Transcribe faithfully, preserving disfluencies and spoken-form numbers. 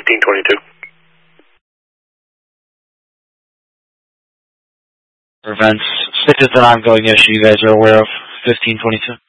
fifteen twenty-two. Events, such as an ongoing issue you guys are aware of, fifteen twenty-two.